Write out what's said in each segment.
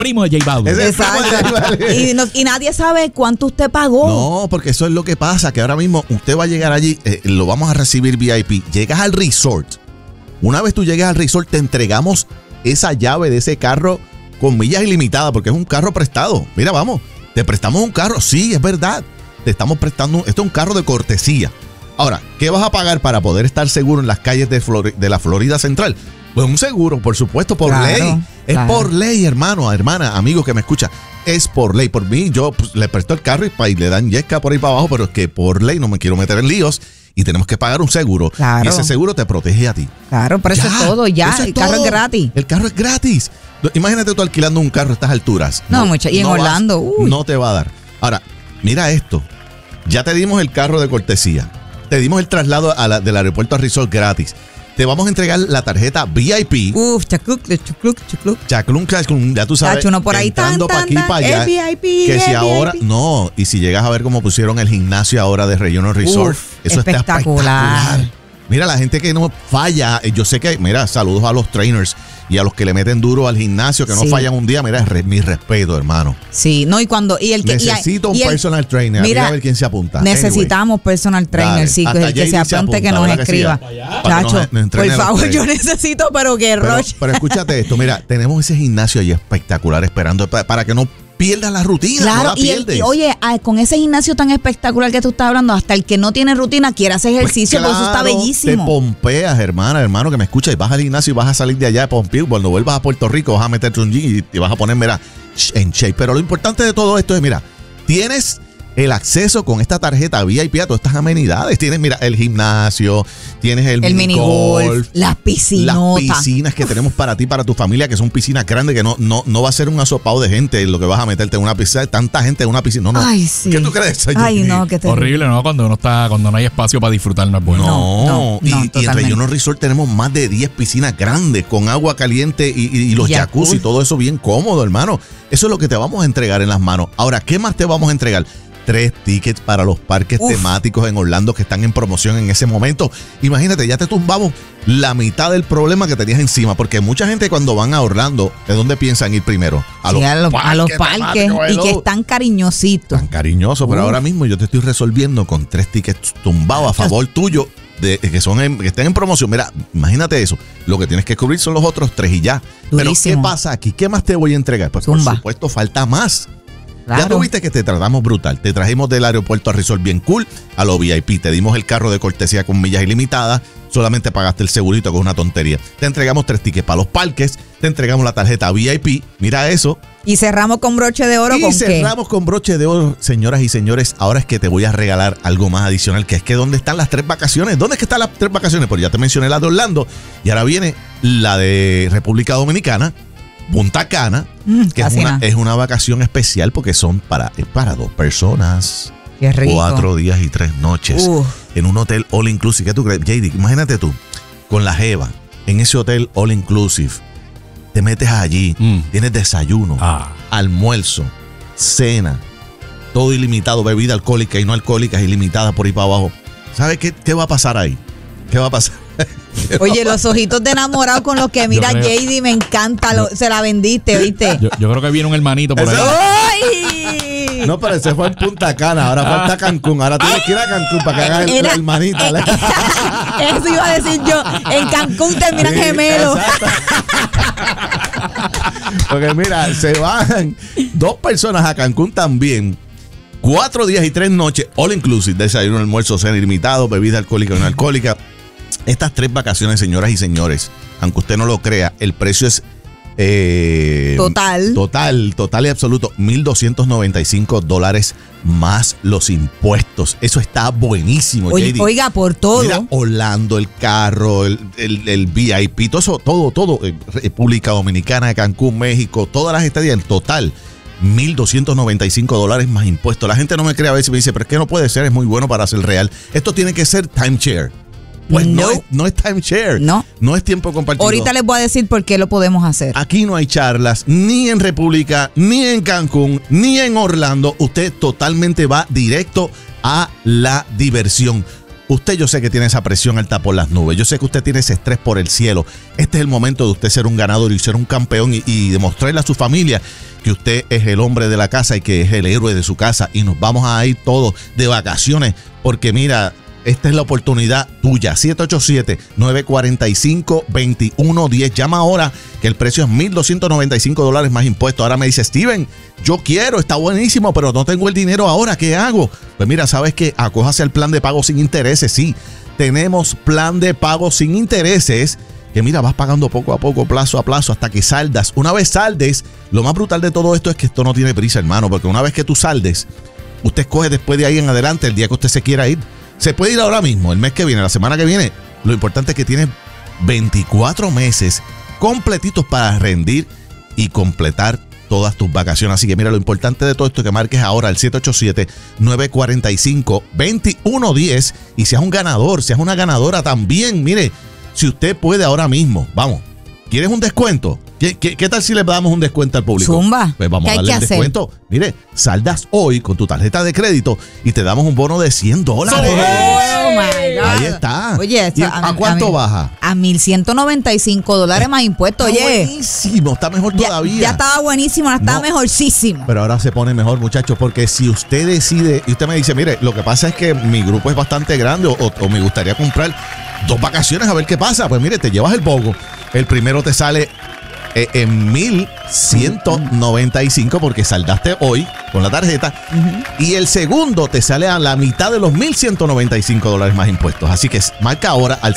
primo de J Balvin. Exacto. Y nadie sabe cuánto usted pagó. No, porque eso es lo que pasa, que ahora mismo usted va a llegar allí, lo vamos a recibir VIP. Llegas al resort. Una vez tú llegues al resort, te entregamos esa llave de ese carro con millas ilimitadas, porque es un carro prestado. Mira, vamos, te prestamos un carro. Sí, es verdad. Te estamos prestando, esto es un carro de cortesía. Ahora, ¿qué vas a pagar para poder estar seguro en las calles de la Florida Central? Pues un seguro, por supuesto, por ley. Es por ley, hermano, hermana, amigo que me escucha. Es por ley. Por mí, yo le presto el carro y le dan yesca por ahí para abajo, pero es que por ley no me quiero meter en líos y tenemos que pagar un seguro. Claro. Y ese seguro te protege a ti. Claro, pero eso es todo, ya. El carro es gratis. El carro es gratis. Imagínate tú alquilando un carro a estas alturas. No, mucha. Y en Orlando. No te va a dar. Ahora, mira esto. Ya te dimos el carro de cortesía. Te dimos el traslado del aeropuerto a resort gratis. Te vamos a entregar la tarjeta VIP. Chaclunk, ya tú sabes. Uno por ahí entrando para aquí para allá. VIP, que si VIP. ahora, no, y si llegas a ver cómo pusieron el gimnasio ahora de Regional Resort, eso está espectacular. Mira, la gente que no falla, yo sé que, mira, saludos a los trainers y a los que le meten duro al gimnasio, que no fallan un día, mira, mi respeto, hermano. Sí, no, necesito un personal trainer, mira a ver quién se apunta. Necesitamos personal trainer, sí, que se apunte, que nos escriba. Chacho, por favor, yo necesito, pero que rush. Pero escúchate esto, mira, tenemos ese gimnasio ahí espectacular esperando para que no pierdas la rutina. Claro, no la pierdes. y oye, con ese gimnasio tan espectacular que tú estás hablando, hasta el que no tiene rutina quiere hacer ejercicio, pues claro, eso está bellísimo. Te pompeas, hermano que me escucha, y vas al gimnasio y vas a salir de allá de Pompeo. Cuando vuelvas a Puerto Rico vas a meterte un gym y te vas a poner, mira, en shape. Pero lo importante de todo esto es, mira, tienes el acceso con esta tarjeta VIP a todas estas amenidades. Tienes, mira, el gimnasio, tienes el mini golf, las piscinotas. Las piscinas que tenemos para ti, para tu familia, que son piscinas grandes, que no va a ser un asopado de gente lo que vas a meterte en una piscina, tanta gente en una piscina. No. Ay, sí. ¿Qué tú crees? Ay, no, que horrible, ¿no? Cuando no hay espacio para disfrutar, no es bueno. No, y en Regional Resort tenemos más de 10 piscinas grandes con agua caliente y los jacuzzi, todo eso bien cómodo, hermano. Eso es lo que te vamos a entregar en las manos. Ahora, ¿qué más te vamos a entregar? 3 tickets para los parques temáticos en Orlando que están en promoción en ese momento. Imagínate, ya te tumbamos la mitad del problema que tenías encima, porque mucha gente cuando van a Orlando, ¿de dónde piensan ir primero? A los parques y que están cariñositos. Tan cariñosos, pero ahora mismo yo te estoy resolviendo con 3 tickets tumbados a favor tuyo que estén en promoción. Mira, imagínate eso. Lo que tienes que cubrir son los otros 3 y ya. Durísimo. Pero ¿qué pasa aquí? ¿Qué más te voy a entregar? Pues por supuesto falta más. Claro. Ya tuviste que te tratamos brutal. Te trajimos del aeropuerto a resort bien cool, a lo VIP. Te dimos el carro de cortesía con millas ilimitadas. Solamente pagaste el segurito, que es una tontería. Te entregamos 3 tickets para los parques. Te entregamos la tarjeta VIP. Mira eso. Y cerramos con broche de oro. Y cerramos con broche de oro, señoras y señores. Ahora es que te voy a regalar algo más adicional, que es que ¿dónde están las 3 vacaciones? ¿Dónde es que están las 3 vacaciones? Pues ya te mencioné la de Orlando. Y ahora viene la de República Dominicana, Punta Cana, que es una vacación especial porque son para 2 personas. Qué rico. 4 días y 3 noches en un hotel all inclusive. ¿Qué tú crees, JD? Imagínate tú, con la jeva, en ese hotel all inclusive. Te metes allí, tienes desayuno, almuerzo, cena, todo ilimitado, bebida alcohólica y no alcohólica ilimitada por ahí para abajo. ¿Sabes qué va a pasar ahí? ¿Qué va a pasar? Oye, los ojitos de enamorado con los que mira JD, me encanta, se la vendiste, ¿viste? Yo creo que viene un hermanito por ahí. ¡Ay! No, pero ese fue en Punta Cana, ahora falta Cancún. Ahora tienes que ir a Cancún para que hagas el hermanito. Eso iba a decir yo. En Cancún terminan gemelos. Porque mira, se van 2 personas a Cancún también. 4 días y 3 noches, all inclusive, desayuno, almuerzo, cena ilimitado, bebida alcohólica y no alcohólica. Estas 3 vacaciones, señoras y señores, aunque usted no lo crea, el precio es total y absoluto, $1,295 más los impuestos. Eso está buenísimo. Oiga, por todo. Mira, Orlando, el carro, el VIP, todo, República Dominicana, Cancún, México, todas las estadías en total. $1,295 más impuestos. La gente no me cree a veces y me dice, pero es que no puede ser, es muy bueno para ser real. Esto tiene que ser timeshare. Pues no es timeshare. No es tiempo compartido. Ahorita les voy a decir por qué lo podemos hacer. Aquí no hay charlas, ni en República, ni en Cancún, ni en Orlando. Usted totalmente va directo a la diversión. Usted, yo sé que tiene esa presión alta por las nubes. Yo sé que usted tiene ese estrés por el cielo. Este es el momento de usted ser un ganador y ser un campeón y demostrarle a su familia que usted es el hombre de la casa y que es el héroe de su casa. Y nos vamos a ir todos de vacaciones porque mira, esta es la oportunidad tuya. 787-945-2110. Llama ahora que el precio es $1,295 más impuestos. Ahora me dice, Steven, yo quiero, está buenísimo, pero no tengo el dinero ahora. ¿Qué hago? Pues mira, ¿sabes qué? Acójase al plan de pago sin intereses. Sí, tenemos plan de pago sin intereses. Que mira, vas pagando poco a poco, plazo a plazo, hasta que saldas. Una vez saldes, lo más brutal de todo esto es que esto no tiene prisa, hermano. Porque una vez que tú saldes, usted escoge después de ahí en adelante el día que usted se quiera ir. Se puede ir ahora mismo, el mes que viene, la semana que viene. Lo importante es que tienes 24 meses completitos para rendir y completar todas tus vacaciones. Así que mira, lo importante de todo esto es que marques ahora al 787-945-2110 y seas un ganador, seas una ganadora también. Mire, si usted puede ahora mismo, vamos, ¿quieres un descuento? ¿Qué tal si le damos un descuento al público? Zumba. Pues vamos a darle el descuento. Mire, saldas hoy con tu tarjeta de crédito y te damos un bono de $100. Oh my God. Ahí está. Oye, ¿a cuánto baja? A $1,195 más impuestos. Oye, buenísimo, está mejor todavía. Ya estaba buenísimo, ahora está mejorcísimo. Pero ahora se pone mejor, muchachos, porque si usted decide y usted me dice, mire, lo que pasa es que mi grupo es bastante grande o me gustaría comprar 2 vacaciones a ver qué pasa. Pues mire, te llevas el poco. El primero te sale en $1,195 porque saldaste hoy con la tarjeta. Y el segundo te sale a la mitad de los $1,195 más impuestos. Así que marca ahora al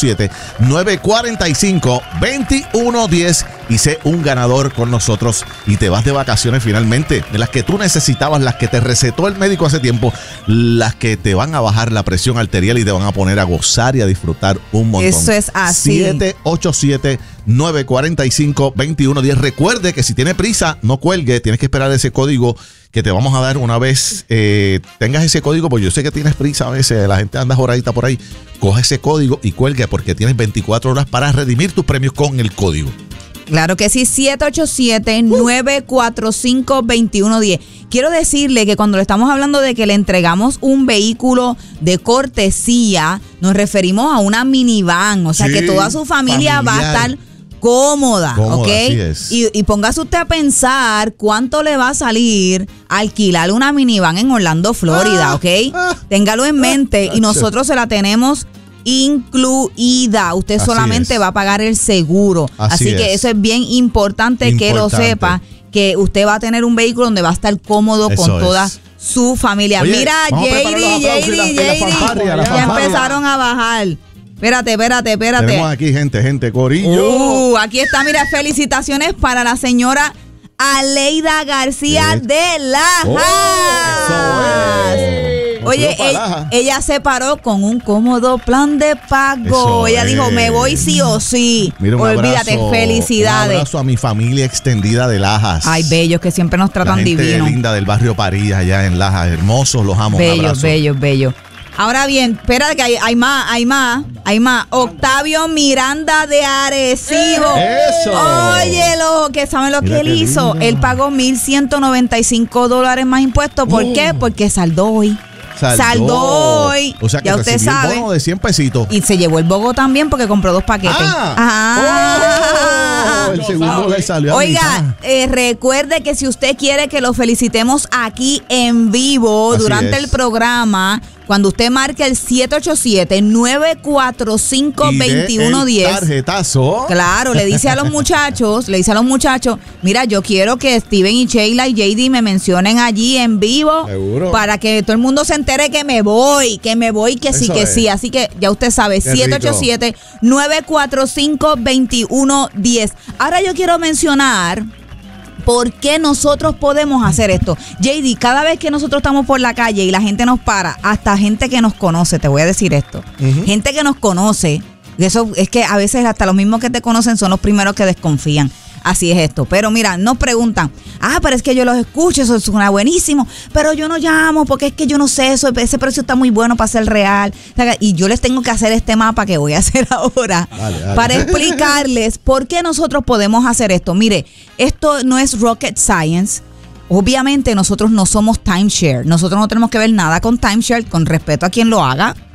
787-945-2110 y sé un ganador con nosotros y te vas de vacaciones finalmente, de las que tú necesitabas, las que te recetó el médico hace tiempo, las que te van a bajar la presión arterial y te van a poner a gozar y a disfrutar un montón. Eso es así. 787-945-2110. Recuerde que si tiene prisa, no cuelgue, tienes que esperar ese código que te vamos a dar una vez tengas ese código, pues yo sé que tienes prisa a veces, la gente anda joradita por ahí. Coge ese código y cuelgue porque tienes 24 horas para redimir tus premios con el código. Claro que sí, 787-945-2110. Quiero decirle que cuando le estamos hablando de que le entregamos un vehículo de cortesía, nos referimos a una minivan, o sea que toda su familia va a estar cómoda, ¿ok? Así es. Y póngase usted a pensar cuánto le va a salir alquilar una minivan en Orlando, Florida, ¿ok? Téngalo en mente y nosotros se la tenemos incluida. Usted solamente va a pagar el seguro. Así que eso es bien importante que lo sepa, que usted va a tener un vehículo donde va a estar cómodo con toda su familia. Oye, mira, JD, ya empezaron a bajar. Espérate. Tenemos aquí gente, corillo. Aquí está, mira, felicitaciones para la señora Aleida García de Lajas. Oye, ella se paró con un cómodo plan de pago. Ella dijo, me voy sí o sí. Mira, olvídate, felicidades. Un abrazo a mi familia extendida de Lajas. Ay, bellos, que siempre nos tratan la gente divino. linda del barrio París, allá en Lajas. Hermosos, los amo. Bellos. Ahora bien, espérate que hay más. Octavio Miranda de Arecibo. ¡Eso! Óyelo, que saben lo que él hizo. Él pagó $1,195 más impuestos. ¿Por qué? Porque saldó hoy. Saldó hoy. O sea que ya usted sabe. El bono de 100 pesitos. Y se llevó el bogo también porque compró 2 paquetes. El segundo le salió. Oiga, recuerde que si usted quiere que lo felicitemos aquí en vivo durante el programa, cuando usted marque el 787-945-2110. Tarjetazo. Claro, le dice a los muchachos, mira, yo quiero que Steven y Sheila y JD me mencionen allí en vivo. Seguro. Para que todo el mundo se entere que me voy, que sí. Así que ya usted sabe, 787-945-2110. Ahora yo quiero mencionar ¿por qué nosotros podemos hacer esto? JD, cada vez que nosotros estamos por la calle y la gente nos para, hasta gente que nos conoce, te voy a decir esto, gente que nos conoce, eso es que a veces hasta los mismos que te conocen son los primeros que desconfían. Así es esto. Pero mira, nos preguntan, pero es que yo los escucho, eso suena buenísimo, pero yo no llamo porque es que yo no sé eso, ese precio está muy bueno para ser real. Y yo les tengo que hacer este mapa que voy a hacer ahora para explicarles por qué nosotros podemos hacer esto. Mire, esto no es rocket science. Obviamente nosotros no somos timeshare. Nosotros no tenemos que ver nada con timeshare, con respeto a quien lo haga.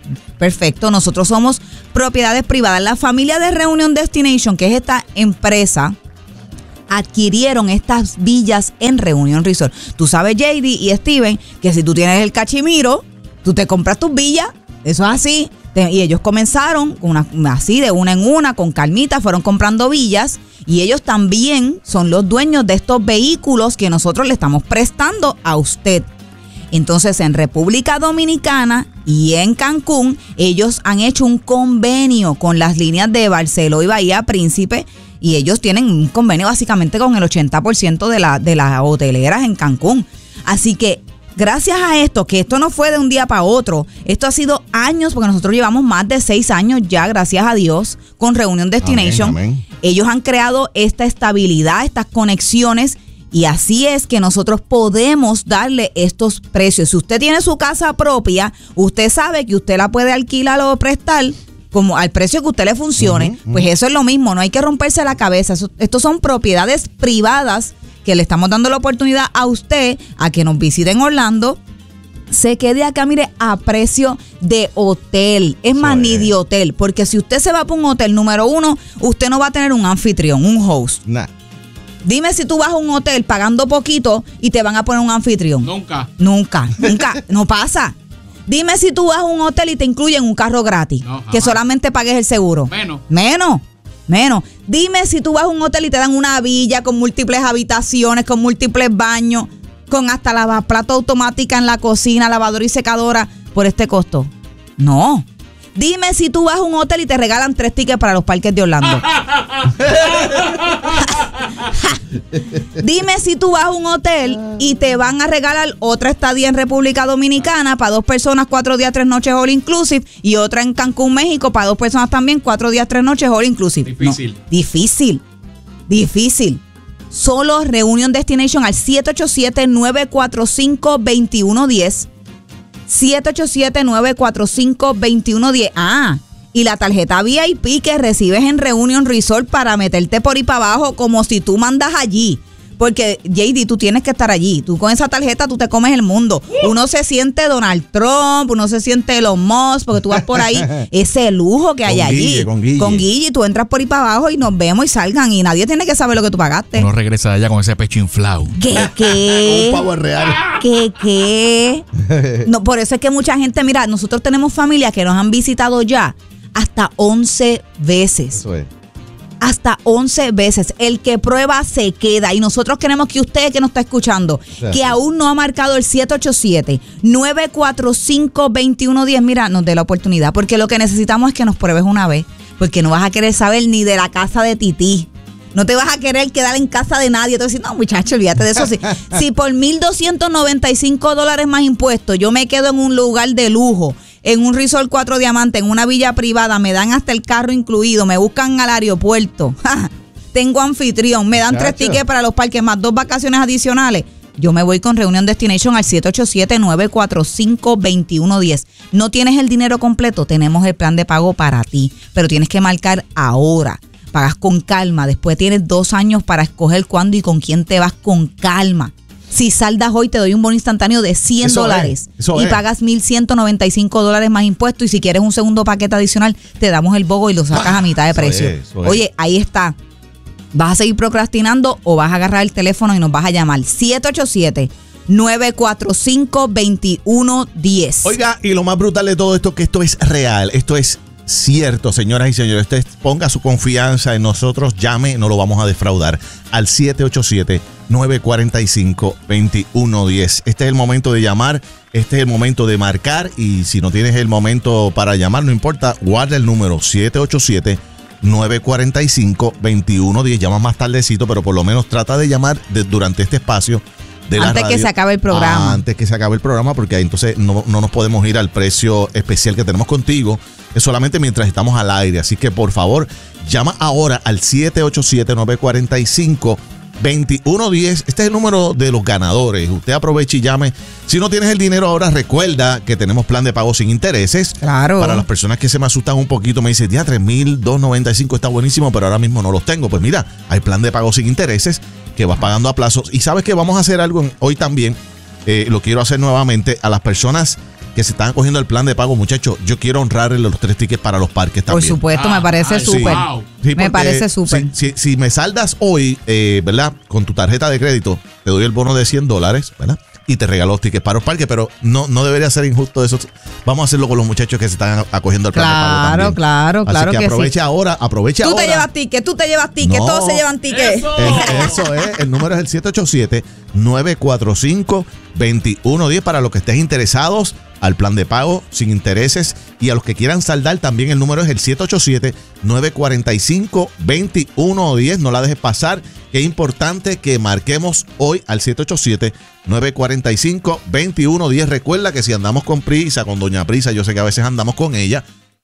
Perfecto, nosotros somos propiedades privadas. La familia de Reunion Destination, que es esta empresa, adquirieron estas villas en Reunion Resort. Tú sabes, JD y Steven, que si tú tienes el cachimiro, tú te compras tus villas. Eso es así. Y ellos comenzaron así de una en una, con calmita, fueron comprando villas. Y ellos también son los dueños de estos vehículos que nosotros le estamos prestando a usted. Entonces, en República Dominicana y en Cancún, ellos han hecho un convenio con las líneas de Barceló y Bahía Príncipe, y ellos tienen un convenio básicamente con el 80% de las hoteleras en Cancún. Así que, gracias a esto, que esto no fue de un día para otro, esto ha sido años, porque nosotros llevamos más de 6 años ya, gracias a Dios, con Reunion Destination. Amén. Ellos han creado esta estabilidad, estas conexiones, y así es que nosotros podemos darle estos precios. Si usted tiene su casa propia, usted sabe que usted la puede alquilar o prestar como al precio que a usted le funcione. Pues eso es lo mismo, no hay que romperse la cabeza. Estos son propiedades privadas que le estamos dando la oportunidad a usted a que nos visite en Orlando. Se quede acá, mire, a precio de hotel. Es más, ni de hotel, porque si usted se va para un hotel, número uno, usted no va a tener un anfitrión, un host. Nah. Dime si tú vas a un hotel pagando poquito y te van a poner un anfitrión. Nunca. No pasa. Dime si tú vas a un hotel y te incluyen un carro gratis, que solamente pagues el seguro. Menos. Dime si tú vas a un hotel y te dan una villa con múltiples habitaciones, con múltiples baños, con hasta lavaplatos automática en la cocina, lavadora y secadora por este costo. No. Dime si tú vas a un hotel y te regalan 3 tickets para los parques de Orlando. Dime si tú vas a un hotel y te van a regalar otra estadía en República Dominicana para 2 personas, 4 días, 3 noches all inclusive, y otra en Cancún, México para 2 personas también, 4 días, 3 noches all inclusive. Difícil. No, difícil. Solo Reunion Destination al 787-945-2110. 787-945-2110. Y la tarjeta VIP que recibes en Reunion Resort para meterte por ahí para abajo como si tú mandas allí. Porque, JD, tú tienes que estar allí. Tú con esa tarjeta, tú te comes el mundo. Uno se siente Donald Trump, uno se siente Elon Musk, porque tú vas por ahí. Ese lujo que hay allí. Con Guille. Tú entras por ahí para abajo y nos vemos y salgan. Y nadie tiene que saber lo que tú pagaste. Uno regresa de allá con ese pecho inflado. ¿Qué? Un pavo real. ¿Qué? No, por eso es que mucha gente, mira, nosotros tenemos familias que nos han visitado ya hasta 11 veces. Eso es. Hasta 11 veces. El que prueba se queda. Y nosotros queremos que usted que nos está escuchando, que aún no ha marcado el 787-945-2110, mira, nos dé la oportunidad. Porque lo que necesitamos es que nos pruebes una vez. Porque no vas a querer saber ni de la casa de Tití. No te vas a querer quedar en casa de nadie. Te vas a decir, no, muchacho, olvídate de eso. Si por $1,295 más impuestos yo me quedo en un lugar de lujo, en un resort 4 diamantes, en una villa privada, me dan hasta el carro incluido, me buscan al aeropuerto, tengo anfitrión, me dan 3 tickets para los parques más 2 vacaciones adicionales, yo me voy con Reunion Destination al 787-945-2110. ¿No tienes el dinero completo? Tenemos el plan de pago para ti, pero tienes que marcar ahora. Pagas con calma, después tienes 2 años para escoger cuándo y con quién te vas con calma. Si saldas hoy, te doy un bono instantáneo de $100 y pagas $1,195 más impuestos. Y si quieres un segundo paquete adicional, te damos el bogo y lo sacas a mitad de precio. Oye, ahí está. ¿Vas a seguir procrastinando o vas a agarrar el teléfono y nos vas a llamar? 787-945-2110. Oiga, y lo más brutal de todo esto, que esto es real, esto es cierto, señoras y señores. Usted ponga su confianza en nosotros, llame, no lo vamos a defraudar, al 787-945-2110. Este es el momento de llamar, este es el momento de marcar, y si no tienes el momento para llamar, no importa, guarda el número 787-945-2110. Llama más tardecito, pero por lo menos trata de llamar durante este espacio de la radio. Antes que se acabe el programa. Antes que se acabe el programa, porque ahí entonces no nos podemos ir al precio especial que tenemos contigo. Es solamente mientras estamos al aire. Así que, por favor, llama ahora al 787-945-2110. Este es el número de los ganadores. Usted aproveche y llame. Si no tienes el dinero ahora, recuerda que tenemos plan de pago sin intereses. Claro. Para las personas que se me asustan un poquito, me dicen, ya, $3,295 está buenísimo, pero ahora mismo no los tengo. Pues mira, hay plan de pago sin intereses que vas pagando a plazos. Y sabes que vamos a hacer algo hoy también. Lo quiero hacer nuevamente a las personas que se están acogiendo el plan de pago, muchachos, yo quiero honrarle los 3 tickets para los parques también. Por supuesto, me parece súper. Sí, me parece súper. Si me saldas hoy, ¿verdad? Con tu tarjeta de crédito, te doy el bono de $100, ¿verdad? Y te regalo los tickets para los parques, pero no debería ser injusto eso. Vamos a hacerlo con los muchachos que se están acogiendo al plan de pago también. Claro, Así que aproveche sí. aproveche ahora. Tú te llevas tickets, No. todos se llevan tickets. Eso es, el número es el 787-945-2110 para los que estén interesados al plan de pago sin intereses y a los que quieran saldar también el número es el 787-945-2110. No la dejes pasar, que es importante que marquemos hoy al 787-945-2110. Recuerda que si andamos con Prisa, con Doña Prisa, yo sé que a veces andamos con ella.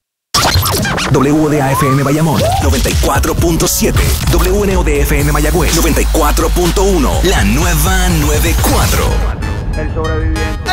WDAFM Bayamón 94.7, WNODFM Mayagüez 94.1, la nueva 94. El sobreviviente.